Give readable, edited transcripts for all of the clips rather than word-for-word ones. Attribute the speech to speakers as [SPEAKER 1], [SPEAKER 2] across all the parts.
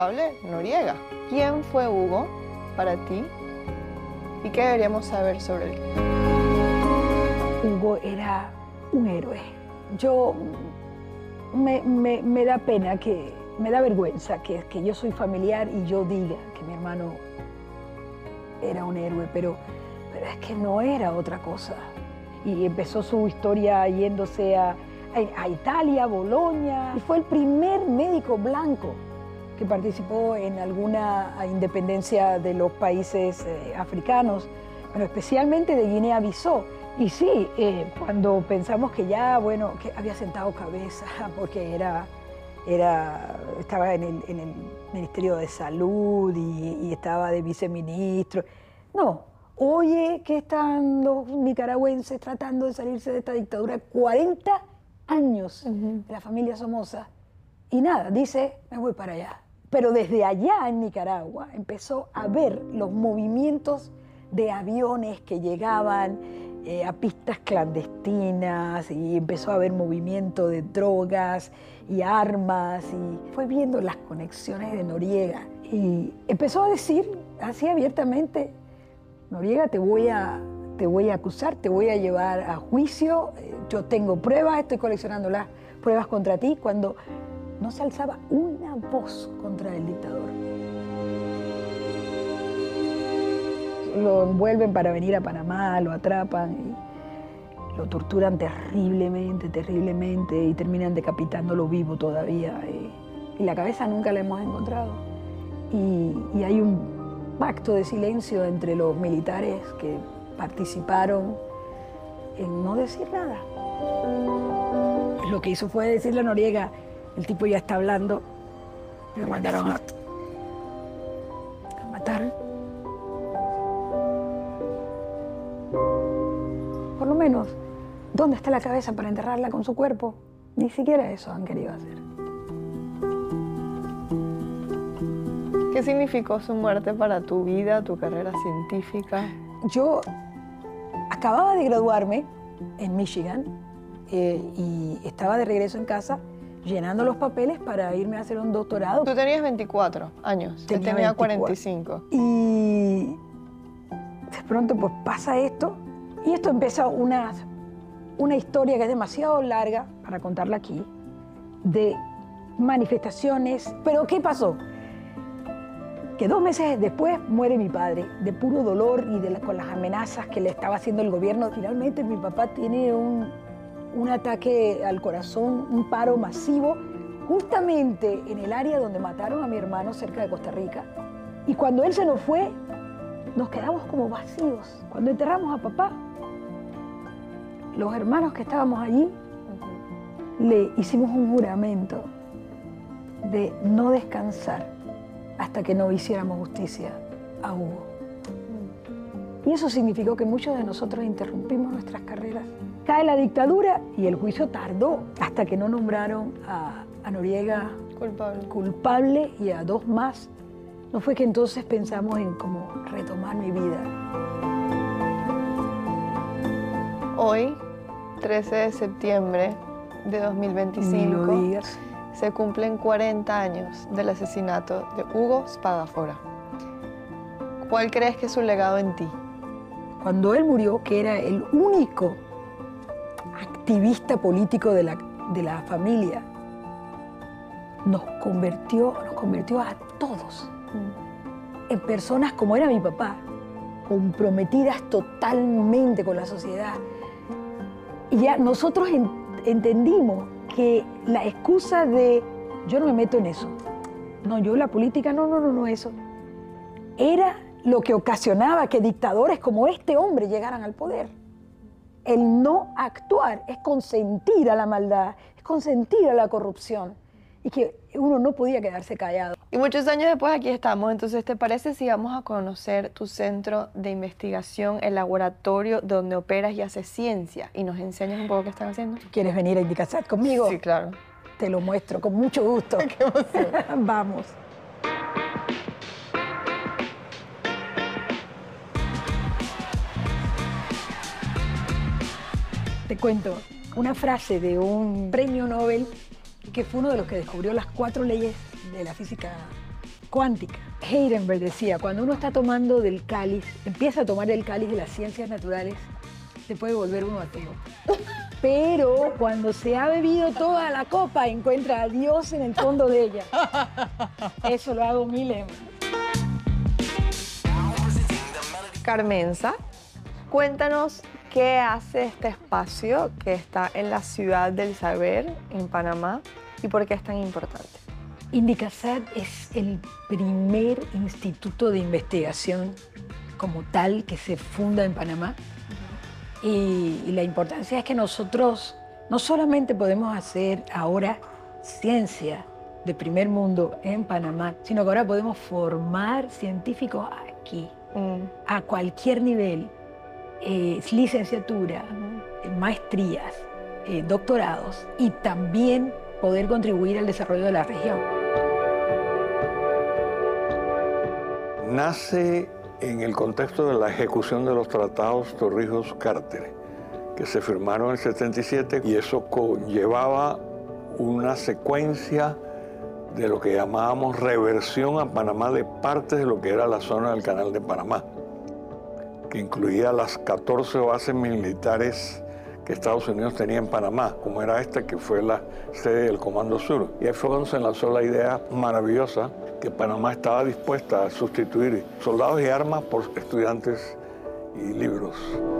[SPEAKER 1] culpable, Noriega. ¿Quién fue Hugo para ti y qué deberíamos saber sobre él?
[SPEAKER 2] Hugo era un héroe. Yo me da pena, me da vergüenza que yo soy familiar y yo diga que mi hermano era un héroe, pero es que no era otra cosa. Y empezó su historia yéndose a Italia, Bolonia, y fue el primer médico blanco que participó en alguna independencia de los países africanos, pero especialmente de Guinea-Bissau. Y sí, cuando pensamos que ya, bueno, que había sentado cabeza, porque estaba en el Ministerio de Salud y estaba de viceministro. No, oye, que están los nicaragüenses tratando de salirse de esta dictadura, 40 años de la familia Somoza, y nada, dice, me voy para allá. Pero desde allá en Nicaragua empezó a ver los movimientos de aviones que llegaban a pistas clandestinas, y empezó a haber movimiento de drogas y armas, y fue viendo las conexiones de Noriega y empezó a decir así abiertamente: Noriega, te voy a acusar, te voy a llevar a juicio, yo tengo pruebas, estoy coleccionando las pruebas contra ti, cuando no se alzaba una voz contra el dictador. Lo envuelven para venir a Panamá, lo atrapan y lo torturan terriblemente, terriblemente, y terminan decapitándolo vivo todavía. Y la cabeza nunca la hemos encontrado. Y hay un pacto de silencio entre los militares que participaron en no decir nada. Lo que hizo fue decirle a Noriega: el tipo ya está hablando, me mandaron a matar. Por lo menos, ¿dónde está la cabeza para enterrarla con su cuerpo? Ni siquiera eso han querido hacer.
[SPEAKER 1] ¿Qué significó su muerte para tu vida, tu carrera científica?
[SPEAKER 2] Yo acababa de graduarme en Michigan y estaba de regreso en casa llenando los papeles para irme a hacer un doctorado.
[SPEAKER 1] Tú tenías 24 años, él tenía 45.
[SPEAKER 2] Y de pronto pues pasa esto, y esto empieza una historia que es demasiado larga para contarla aquí, de manifestaciones. Pero ¿qué pasó? Que 2 meses después muere mi padre, de puro dolor y con las amenazas que le estaba haciendo el gobierno. Finalmente mi papá tiene un ataque al corazón, un paro masivo, justamente en el área donde mataron a mi hermano, cerca de Costa Rica. Y cuando él se nos fue, nos quedamos como vacíos. Cuando enterramos a papá, los hermanos que estábamos allí, le hicimos un juramento de no descansar hasta que no hiciéramos justicia a Hugo. Y eso significó que muchos de nosotros interrumpimos nuestras carreras. Cae la dictadura y el juicio tardó hasta que no nombraron a Noriega culpable y a 2 más. No fue que entonces pensamos en cómo retomar mi vida.
[SPEAKER 1] Hoy, 13 de septiembre de 2025, se cumplen 40 años del asesinato de Hugo Spadafora. ¿Cuál crees que es su legado en ti?
[SPEAKER 2] Cuando él murió, que era el único activista político de la familia, nos convirtió a todos en personas como era mi papá, comprometidas totalmente con la sociedad. Y ya nosotros entendimos que la excusa de yo no me meto en eso, no, yo la política, no, eso, era lo que ocasionaba que dictadores como este hombre llegaran al poder. El no actuar es consentir a la maldad, es consentir a la corrupción, y que uno no podía quedarse callado.
[SPEAKER 1] Y muchos años después aquí estamos. Entonces, ¿te parece si vamos a conocer tu centro de investigación, el laboratorio donde operas y haces ciencia, y nos enseñas un poco qué están haciendo?
[SPEAKER 2] ¿Quieres venir a Indicasat conmigo?
[SPEAKER 1] Sí, claro.
[SPEAKER 2] Te lo muestro, con mucho gusto.
[SPEAKER 1] Qué emoción.
[SPEAKER 2] Vamos. Te cuento una frase de un premio Nobel que fue uno de los que descubrió las 4 leyes de la física cuántica. Heisenberg decía, cuando uno está tomando del cáliz, empieza a tomar el cáliz de las ciencias naturales, se puede volver uno ateo. Pero cuando se ha bebido toda la copa, encuentra a Dios en el fondo de ella. Eso lo hago mi lema.
[SPEAKER 1] Carmenza, cuéntanos qué hace este espacio que está en la Ciudad del Saber, en Panamá, y por qué es tan importante.
[SPEAKER 2] Indicasat es el primer instituto de investigación como tal que se funda en Panamá. Y la importancia es que nosotros no solamente podemos hacer ahora ciencia de primer mundo en Panamá, sino que ahora podemos formar científicos aquí, a cualquier nivel, licenciatura, maestrías, doctorados, y también poder contribuir al desarrollo de la región.
[SPEAKER 3] Nace en el contexto de la ejecución de los tratados Torrijos-Carter, que se firmaron en el 77, y eso conllevaba una secuencia de lo que llamábamos reversión a Panamá de partes de lo que era la zona del Canal de Panamá, que incluía las 14 bases militares que Estados Unidos tenía en Panamá, como era esta que fue la sede del Comando Sur. Y ahí fue cuando se lanzó la idea maravillosa que Panamá estaba dispuesta a sustituir soldados y armas por estudiantes y libros.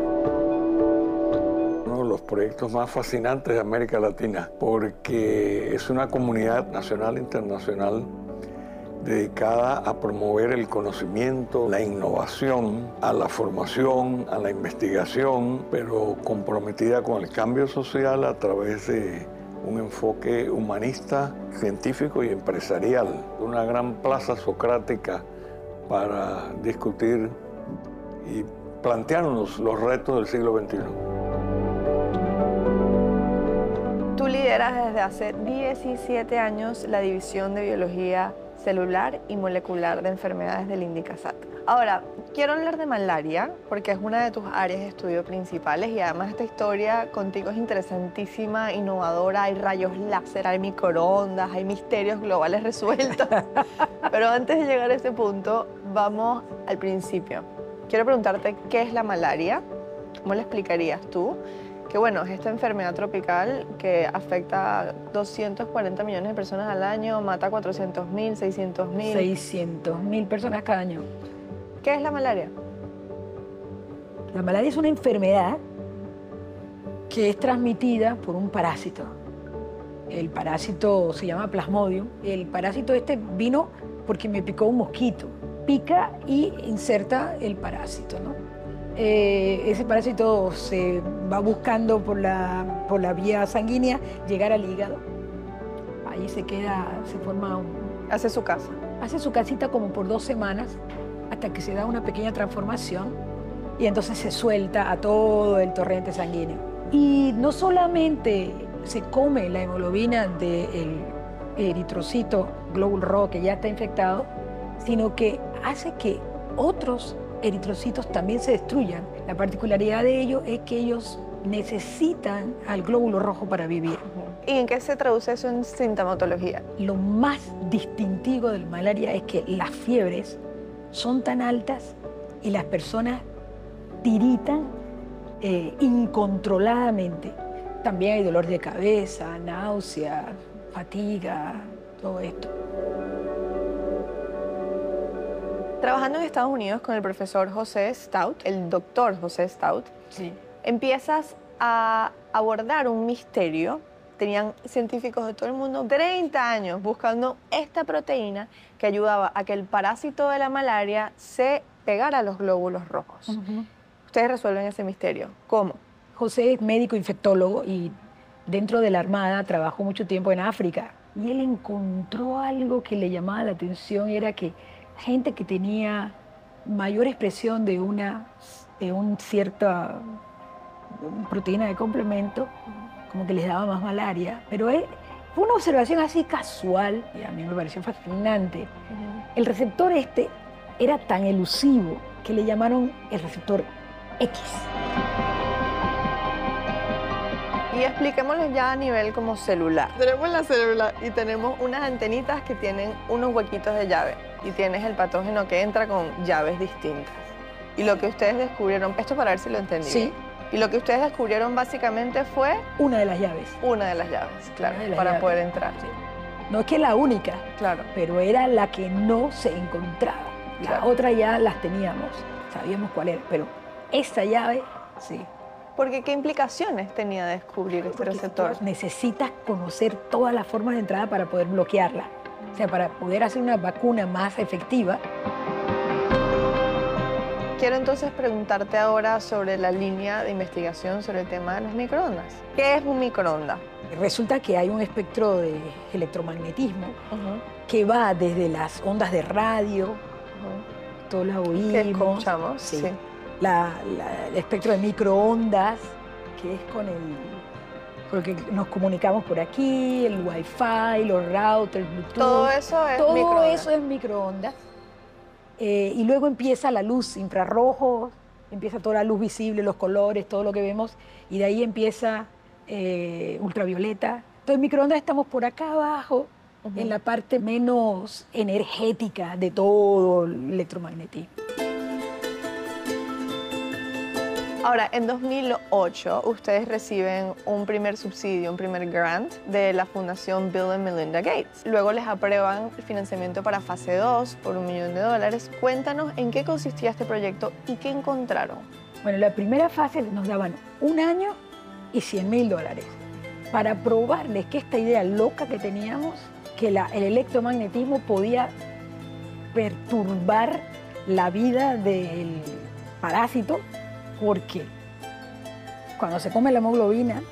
[SPEAKER 3] Uno de los proyectos más fascinantes de América Latina, porque es una comunidad nacional e internacional dedicada a promover el conocimiento, la innovación, a la formación, a la investigación, pero comprometida con el cambio social a través de un enfoque humanista, científico y empresarial. Una gran plaza socrática para discutir y plantearnos los retos del siglo XXI.
[SPEAKER 1] Tú lideras desde hace 17 años la División de Biología Celular y Molecular de Enfermedades del Indicasat. Ahora, quiero hablar de malaria porque es una de tus áreas de estudio principales y además esta historia contigo es interesantísima, innovadora, hay rayos láser, hay microondas, hay misterios globales resueltos. Pero antes de llegar a este punto, vamos al principio. Quiero preguntarte qué es la malaria, ¿cómo le explicarías tú? Que bueno, es esta enfermedad tropical que afecta a 240 millones de personas al año, mata a 400.000, 600.000.
[SPEAKER 2] 600.000 personas cada año.
[SPEAKER 1] ¿Qué es la malaria?
[SPEAKER 2] La malaria es una enfermedad que es transmitida por un parásito. El parásito se llama Plasmodium. El parásito este vino porque me picó un mosquito. Pica y inserta el parásito, ¿no? Ese parásito se va buscando por la vía sanguínea, llegar al hígado. Ahí se queda, se forma un...
[SPEAKER 1] Hace su casa.
[SPEAKER 2] Hace su casita como por 2 semanas, hasta que se da una pequeña transformación y entonces se suelta a todo el torrente sanguíneo. Y no solamente se come la hemoglobina del eritrocito glóbulo rojo que ya está infectado, sino que hace que otros eritrocitos también se destruyan. La particularidad de ello es que ellos necesitan al glóbulo rojo para vivir.
[SPEAKER 1] ¿Y en qué se traduce eso en sintomatología?
[SPEAKER 2] Lo más distintivo del malaria es que las fiebres son tan altas y las personas tiritan incontroladamente. También hay dolor de cabeza, náusea, fatiga, todo esto.
[SPEAKER 1] Trabajando en Estados Unidos con el profesor José Stout, el doctor José Stout,
[SPEAKER 2] Sí.
[SPEAKER 1] empiezas a abordar un misterio. Tenían científicos de todo el mundo 30 años buscando esta proteína que ayudaba a que el parásito de la malaria se pegara a los glóbulos rojos. Ustedes resuelven ese misterio. ¿Cómo?
[SPEAKER 2] José es médico infectólogo y dentro de la Armada trabajó mucho tiempo en África. Y él encontró algo que le llamaba la atención, era que gente que tenía mayor expresión de una cierta proteína de complemento, como que les daba más malaria. Pero fue una observación así casual y a mí me pareció fascinante. El receptor este era tan elusivo que le llamaron el receptor X.
[SPEAKER 1] Y expliquémoslo ya a nivel como celular. Tenemos la célula y tenemos unas antenitas que tienen unos huequitos de llave. y tienes el patógeno que entra con llaves distintas. Y lo que ustedes descubrieron, esto para ver si lo entendí.
[SPEAKER 2] Sí.
[SPEAKER 1] Y lo que ustedes descubrieron básicamente fue
[SPEAKER 2] Una de las llaves.
[SPEAKER 1] una de las llaves, claro,
[SPEAKER 2] Una de las
[SPEAKER 1] para
[SPEAKER 2] llaves.
[SPEAKER 1] poder entrar.
[SPEAKER 2] Sí. No es que la única,
[SPEAKER 1] Claro.
[SPEAKER 2] pero era la que no se encontraba. La
[SPEAKER 1] Claro.
[SPEAKER 2] otra ya las teníamos, sabíamos cuál era, pero esa llave, sí.
[SPEAKER 1] Porque ¿qué implicaciones tenía descubrir este
[SPEAKER 2] Porque
[SPEAKER 1] receptor?
[SPEAKER 2] necesitas conocer todas las formas de entrada para poder bloquearla. O sea, para poder hacer una vacuna más efectiva.
[SPEAKER 1] Quiero entonces preguntarte ahora sobre la línea de investigación sobre el tema de los microondas. ¿Qué es un microondas?
[SPEAKER 2] Resulta que hay un espectro de electromagnetismo que va desde las ondas de radio, todos las oímos.
[SPEAKER 1] Que escuchamos,
[SPEAKER 2] Sí.
[SPEAKER 1] sí.
[SPEAKER 2] El espectro de microondas, que es con que nos comunicamos por aquí, el wifi, los routers, Bluetooth.
[SPEAKER 1] Todo eso es
[SPEAKER 2] Todo
[SPEAKER 1] microondas.
[SPEAKER 2] eso es microondas. Y luego empieza la luz infrarrojo, empieza toda la luz visible, los colores, todo lo que vemos, y de ahí empieza ultravioleta. Entonces, microondas estamos por acá abajo, en la parte menos energética de todo el electromagnetismo.
[SPEAKER 1] Ahora, en 2008, ustedes reciben un primer subsidio, un primer grant de la Fundación Bill and Melinda Gates. Luego les aprueban el financiamiento para fase 2 por $1 millón. Cuéntanos en qué consistía este proyecto y qué encontraron.
[SPEAKER 2] Bueno, la primera fase nos daban 1 año y $100.000 para probarles que esta idea loca que teníamos, que el electromagnetismo podía perturbar la vida del parásito, porque cuando se come la hemoglobina,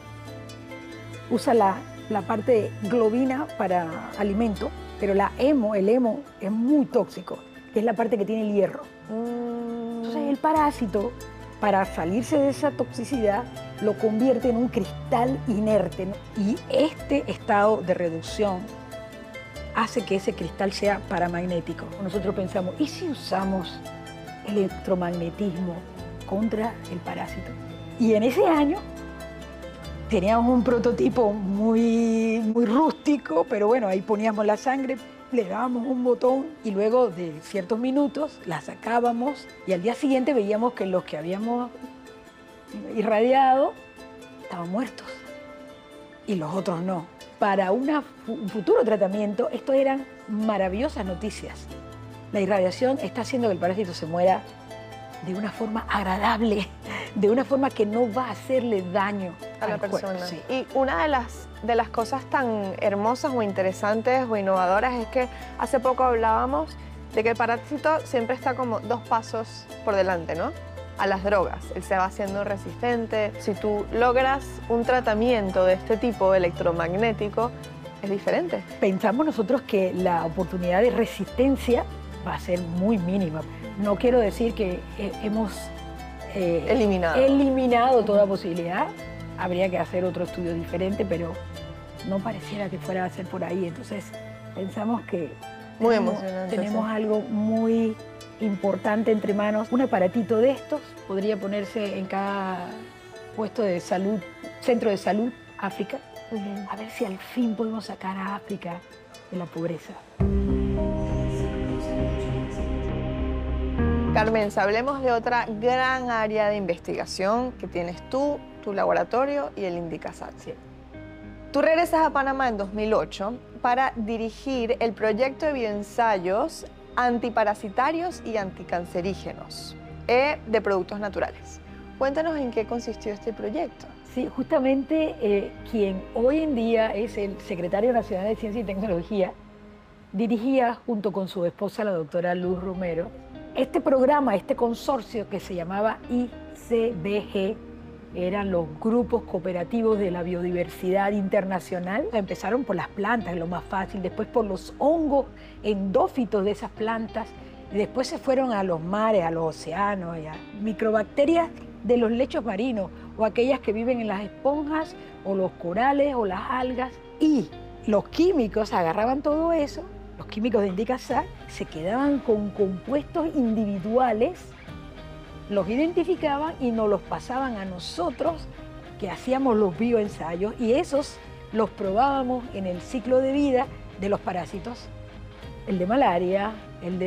[SPEAKER 2] usa la parte de globina para alimento, pero el hemo es muy tóxico, que es la parte que tiene el hierro. Entonces el parásito, para salirse de esa toxicidad, lo convierte en un cristal inerte, ¿no? Y este estado de reducción hace que ese cristal sea paramagnético. Nosotros pensamos, ¿y si usamos electromagnetismo contra el parásito? Y en ese año teníamos un prototipo muy rústico, pero bueno, ahí poníamos la sangre, le dábamos un botón y luego de ciertos minutos la sacábamos y al día siguiente veíamos que los que habíamos irradiado estaban muertos y los otros no. Para un futuro tratamiento, esto eran maravillosas noticias. La irradiación está haciendo que el parásito se muera de una forma agradable, de una forma que no va a hacerle daño
[SPEAKER 1] A la
[SPEAKER 2] al cuerpo.
[SPEAKER 1] persona.
[SPEAKER 2] Sí.
[SPEAKER 1] Y una de las cosas tan hermosas o interesantes o innovadoras es que hace poco hablábamos de que el parásito siempre está como 2 pasos por delante, ¿no? A las drogas. Él se va haciendo resistente. Si tú logras un tratamiento de este tipo electromagnético, es diferente.
[SPEAKER 2] Pensamos nosotros que la oportunidad de resistencia va a ser muy mínima. No quiero decir que hemos eliminado toda posibilidad. Habría que hacer otro estudio diferente, pero no pareciera que fuera a ser por ahí. Entonces, pensamos que
[SPEAKER 1] Muy emocionante,
[SPEAKER 2] tenemos
[SPEAKER 1] sí.
[SPEAKER 2] algo muy importante entre manos. Un aparatito de estos podría ponerse en cada puesto de salud, centro de salud, África. A ver si al fin podemos sacar a África de la pobreza.
[SPEAKER 1] Carmenza, hablemos de otra gran área de investigación que tienes tú, tu laboratorio y el Indicasat.
[SPEAKER 2] Sí.
[SPEAKER 1] Tú regresas a Panamá en 2008 para dirigir el proyecto de bioensayos antiparasitarios y anticancerígenos de productos naturales. Cuéntanos en qué consistió este proyecto.
[SPEAKER 2] Sí, justamente quien hoy en día es el secretario nacional de Ciencia y Tecnología dirigía junto con su esposa, la doctora Luz Romero, este programa, este consorcio que se llamaba ICBG, eran los grupos cooperativos de la biodiversidad internacional. Empezaron por las plantas, lo más fácil, después por los hongos endófitos de esas plantas, y después se fueron a los mares, a los océanos, y a microbacterias de los lechos marinos, o aquellas que viven en las esponjas, o los corales, o las algas. Y los químicos agarraban todo eso, los químicos de Indicasat, se quedaban con compuestos individuales, los identificaban y nos los pasaban a nosotros, que hacíamos los bioensayos, y esos los probábamos en el ciclo de vida de los parásitos, el de malaria,